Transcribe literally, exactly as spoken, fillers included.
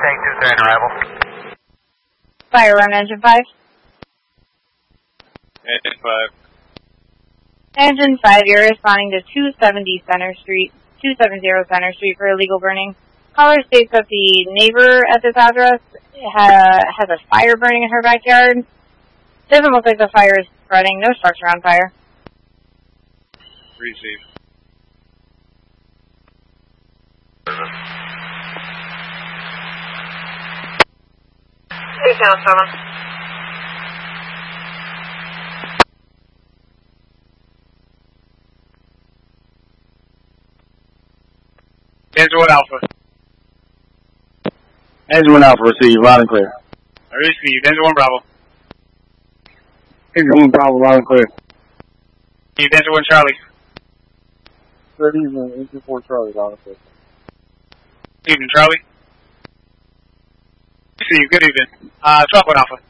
Tank two seven arrival. Fire run engine five. Engine five. Engine five, you're responding to two seventy Center Street, two seventy Center Street for illegal burning. Caller states that the neighbor at this address ha has a fire burning in her backyard. Doesn't look like the fire is spreading. No structure on fire. Receive. Two seven seven. Engine one Alpha. Engine one Alpha, receive, loud and clear. I received. Engine one Bravo. Engine one Bravo, loud and clear. Received. Engine one Charlie. Good evening, Engine four Charlie, loud and clear. Good evening, Charlie. Receive. Good evening. Uh, twelve one Alpha.